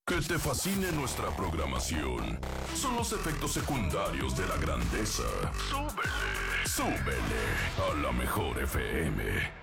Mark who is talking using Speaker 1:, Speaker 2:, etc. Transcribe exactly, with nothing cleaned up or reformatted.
Speaker 1: Que te fascine nuestra programación son los efectos secundarios de la grandeza. Súbele, súbele a la mejor F M.